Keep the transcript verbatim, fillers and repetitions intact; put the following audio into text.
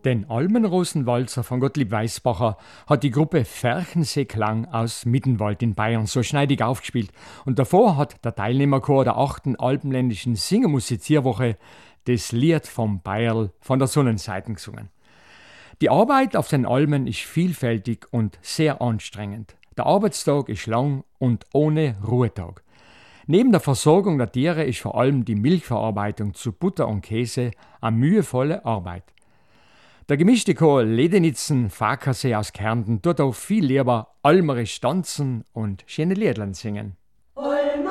Den Almenrosenwalzer von Gottlieb Weisbacher hat die Gruppe Ferchensee-Klang aus Mittenwald in Bayern so schneidig aufgespielt. Und davor hat der Teilnehmerchor der achten alpenländischen Singemusizierwoche das Lied vom Bayerl von der Sonnenseiten gesungen. Die Arbeit auf den Almen ist vielfältig und sehr anstrengend. Der Arbeitstag ist lang und ohne Ruhetag. Neben der Versorgung der Tiere ist vor allem die Milchverarbeitung zu Butter und Käse eine mühevolle Arbeit. Der gemischte Chor Ledenitzen-Farkasee aus Kärnten tut auch viel lieber almerisch tanzen und schöne Liedlein singen.